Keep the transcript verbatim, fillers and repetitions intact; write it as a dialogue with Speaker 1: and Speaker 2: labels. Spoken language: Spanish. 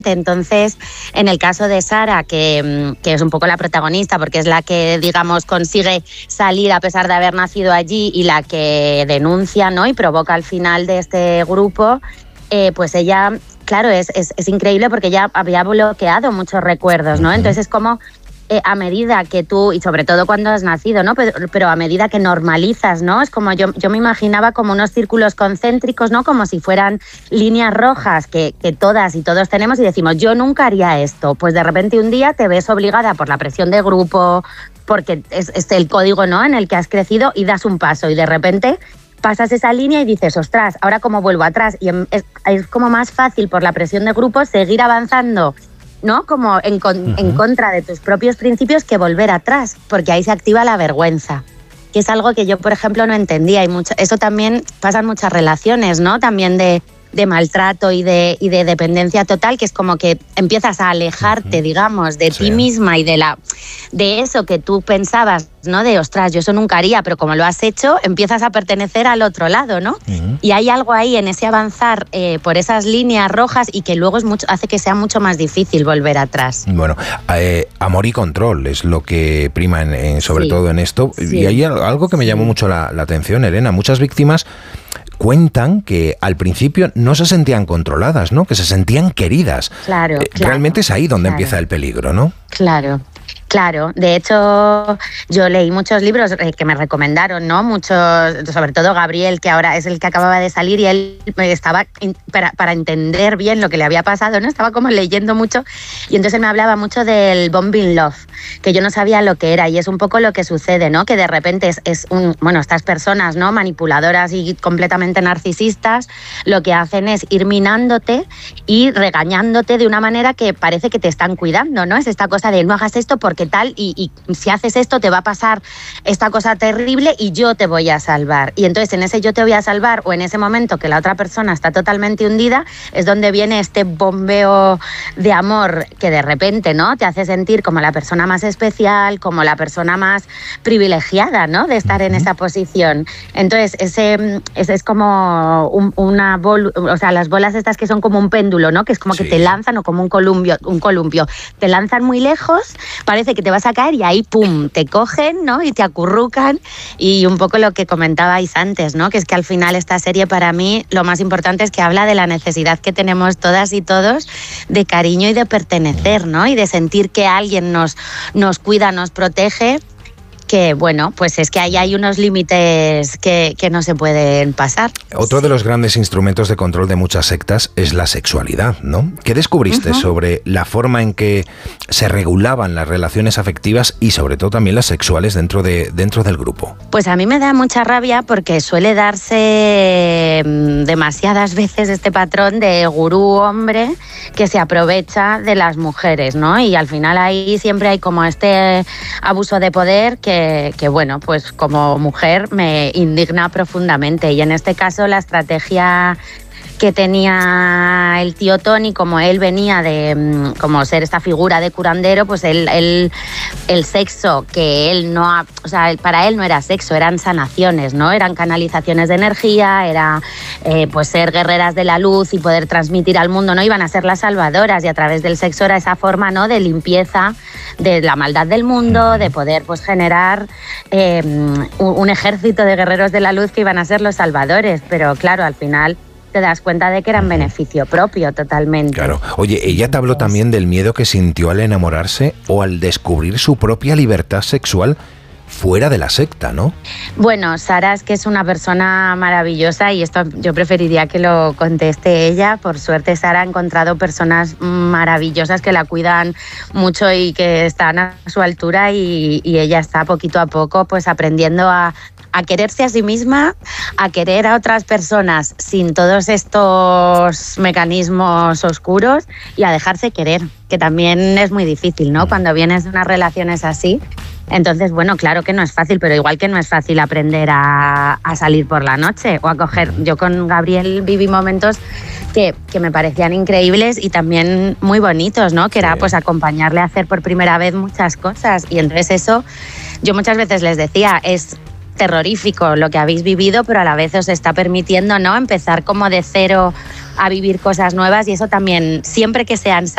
Speaker 1: Entonces, en el caso de Sara, que, que es un poco la protagonista, porque es la que, digamos, consigue salir a pesar de haber nacido allí y la que denuncia, ¿no?, y provoca al final de este grupo, eh, pues ella, claro, es, es, es increíble porque ella había bloqueado muchos recuerdos, ¿no? Entonces es como... Eh, a medida que tú, y sobre todo cuando has nacido, ¿no?, pero, pero a medida que normalizas, ¿no?, es como yo, yo me imaginaba como unos círculos concéntricos, ¿no?, como si fueran líneas rojas que, que todas y todos tenemos y decimos, yo nunca haría esto. Pues de repente un día te ves obligada por la presión de grupo, porque es, es el código, ¿no?, en el que has crecido, y das un paso y de repente pasas esa línea y dices, ostras, ¿ahora cómo vuelvo atrás? Y es, es como más fácil por la presión de grupo seguir avanzando, ¿no?, como en, con, uh-huh. en contra de tus propios principios, que volver atrás, porque ahí se activa la vergüenza, que es algo que yo, por ejemplo, no entendía. Y mucho, eso también pasa en muchas relaciones, ¿no?, también de, de maltrato y de, y de dependencia total, que es como que empiezas a alejarte, uh-huh. digamos, de sí. ti misma y de, la, de eso que tú pensabas, ¿no?, de ostras, yo eso nunca haría, pero como lo has hecho, empiezas a pertenecer al otro lado, ¿no? Uh-huh. Y hay algo ahí en ese avanzar eh, por esas líneas rojas y que luego es mucho, hace que sea mucho más difícil volver atrás.
Speaker 2: Bueno, eh, amor y control es lo que prima en, en, sobre sí. todo en esto. Sí. Y hay algo que me llamó mucho la, la atención, Elena. Muchas víctimas cuentan que al principio no se sentían controladas, ¿no?, que se sentían queridas.
Speaker 1: Claro,
Speaker 2: eh,
Speaker 1: claro.
Speaker 2: Realmente es ahí donde
Speaker 1: claro.
Speaker 2: empieza el peligro, ¿no?
Speaker 1: Claro. Claro, de hecho yo leí muchos libros que me recomendaron, ¿no? Muchos, sobre todo Gabriel, que ahora es el que acababa de salir, y él estaba, para, para entender bien lo que le había pasado, ¿no? Estaba como leyendo mucho, y entonces él me hablaba mucho del bombing love, que yo no sabía lo que era, y es un poco lo que sucede, ¿no? Que de repente es, es un, bueno, estas personas, ¿no?, manipuladoras y completamente narcisistas, lo que hacen es ir minándote y regañándote de una manera que parece que te están cuidando, ¿no? Es esta cosa de no hagas esto porque tal, y, y si haces esto te va a pasar esta cosa terrible y yo te voy a salvar. Y entonces en ese yo te voy a salvar, o en ese momento que la otra persona está totalmente hundida, es donde viene este bombeo de amor que de repente, ¿no?, te hace sentir como la persona más especial, como la persona más privilegiada, ¿no?, de estar en esa posición. Entonces ese, ese es como un, una bol, o sea, las bolas estas que son como un péndulo, ¿no?, que es como sí. que te lanzan, o como un columpio, un columpio, te lanzan muy lejos, parece que te vas a caer y ahí pum, te cogen, ¿no?, y te acurrucan. Y un poco lo que comentabais antes, ¿no?, que es que al final esta serie, para mí lo más importante es que habla de la necesidad que tenemos todas y todos de cariño y de pertenecer, ¿no?, y de sentir que alguien nos, nos cuida, nos protege. Que bueno, pues es que ahí hay unos límites que, que no se pueden pasar.
Speaker 2: Otro de los grandes instrumentos de control de muchas sectas es la sexualidad, ¿no? ¿Qué descubriste uh-huh. sobre la forma en que se regulaban las relaciones afectivas y sobre todo también las sexuales dentro, de, dentro del grupo?
Speaker 1: Pues a mí me da mucha rabia porque suele darse demasiadas veces este patrón de gurú hombre que se aprovecha de las mujeres, ¿no? Y al final ahí siempre hay como este abuso de poder que Que, que bueno, pues como mujer me indigna profundamente. Y en este caso la estrategia que tenía el tío Tony, como él venía de como ser esta figura de curandero, pues él, él el sexo que él no ha, o sea, para él no era sexo, eran sanaciones, ¿no? Eran canalizaciones de energía, era eh, pues ser guerreras de la luz y poder transmitir al mundo, ¿no? Iban a ser las salvadoras, y a través del sexo era esa forma, ¿no?, de limpieza de la maldad del mundo, de poder pues generar eh, un, un ejército de guerreros de la luz que iban a ser los salvadores. Pero claro, al final te das cuenta de que eran beneficio propio totalmente.
Speaker 2: Claro. Oye, ella te habló también del miedo que sintió al enamorarse o al descubrir su propia libertad sexual fuera de la secta, ¿no?
Speaker 1: Bueno, Sara es que es una persona maravillosa, y esto yo preferiría que lo conteste ella. Por suerte Sara ha encontrado personas maravillosas que la cuidan mucho y que están a su altura, y, y ella está poquito a poco pues aprendiendo a a quererse a sí misma, a querer a otras personas sin todos estos mecanismos oscuros, y a dejarse querer, que también es muy difícil, ¿no?, cuando vienes de unas relaciones así. Entonces, bueno, claro que no es fácil, pero igual que no es fácil aprender a, a salir por la noche o a coger. Yo con Gabriel viví momentos que, que me parecían increíbles y también muy bonitos, ¿no? Que era pues acompañarle a hacer por primera vez muchas cosas. Y entonces eso, yo muchas veces les decía, es terrorífico lo que habéis vivido, pero a la vez os está permitiendo, ¿no?, empezar como de cero a vivir cosas nuevas, y eso también, siempre que sean